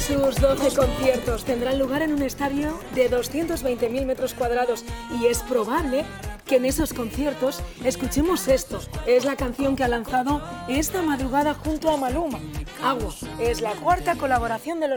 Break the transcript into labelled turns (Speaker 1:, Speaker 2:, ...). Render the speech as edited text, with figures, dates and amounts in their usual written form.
Speaker 1: Sus 12 conciertos tendrán lugar en un estadio de 220.000 metros cuadrados y es probable que en esos conciertos escuchemos esto. Es la canción que ha lanzado esta madrugada junto a Maluma. Agua es la cuarta colaboración de los